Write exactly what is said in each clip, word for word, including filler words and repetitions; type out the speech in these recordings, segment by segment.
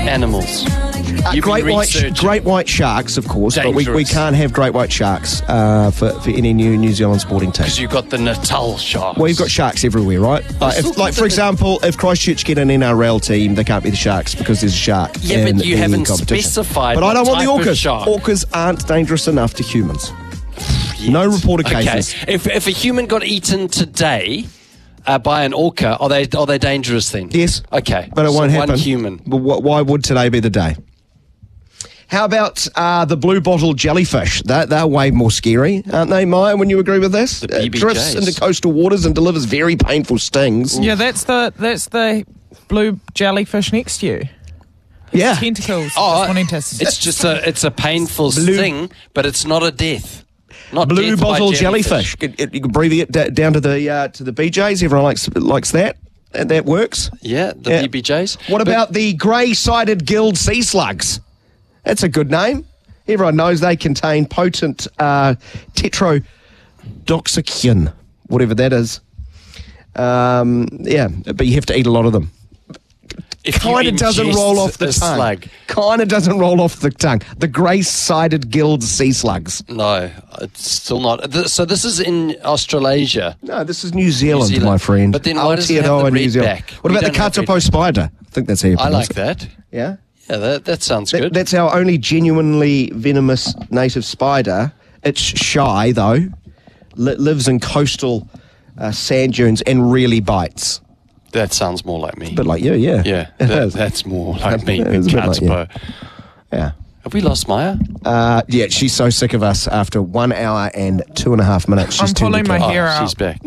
animals? Uh, You've great been white, researching. great white sharks, of course, but we, we Dangerous. can't have great white sharks uh, for, for any new New Zealand sporting team. Because you've got the Natal sharks. Well, you've got sharks everywhere, right? Like, still if, like for consider- example, if Christchurch get an N R L team, they can't be the Sharks because there's a shark. Yeah, in but you the haven't competition. specified But I don't what want the type of orcas. shark. Orcas aren't dangerous enough to humans. Yes. No reported Okay. cases. If if a human got eaten today uh, by an orca, are they are they dangerous then? Yes. Okay. But it So won't happen. One human. But wh- why would today be the day? How about uh, the blue bottle jellyfish? They're, they're way more scary, aren't they, Maya, when you agree with this? The B B Js. It drifts into coastal waters and delivers very painful stings. Yeah, that's the that's the blue jellyfish next to you. Yeah. Tentacles. Oh, just wanting to s- it's just a it's a painful Blue- sting, but it's not a death. Not Blue death by bottle jellyfish. It- it- you can breathe it d- down to the uh, to the B Js. Everyone likes likes that. That, that works. Yeah, the Yeah. B B Js. What But- about the grey-sided gilled sea slugs? That's a good name. Everyone knows they contain potent uh, tetrodotoxin, whatever that is. Um, yeah, but you have to eat a lot of them. if you Kind of doesn't ingest roll off the a tongue. slug? Kind of doesn't roll off the tongue. The grey-sided gilled sea slugs. No, it's still not. Th- So this is in Australasia. No, this is New Zealand, Zealand. my friend. But then why does it have Aotearoa, the New red Zealand. back? What We about the don't have katapo red- spider? I think that's how you I pronounce like it. that. Yeah? Yeah, that that sounds That- good. That's our only genuinely venomous native spider. It's shy, though. Li- lives in coastal uh, sand dunes and really bites. That sounds more like me. A bit like you, yeah. yeah, It that, is. that's more like me It than is a bit like you. Katapo. Yeah. Have we lost Maya? Uh, yeah, she's so sick of us after one hour and two and a half minutes. She's I'm turned pulling the my cat. hair Oh, out. she's back.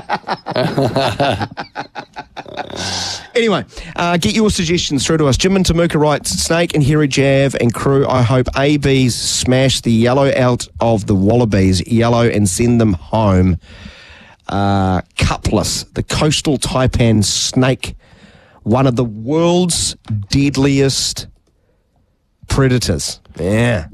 Anyway, uh, get your suggestions through to us. Jim and Tamuka writes, Snake and Hairy Jav and crew, I hope A Bs smash the yellow out of the wallabies, yellow, and send them home. Uh, cupless, the coastal taipan snake, one of the world's deadliest predators. Yeah.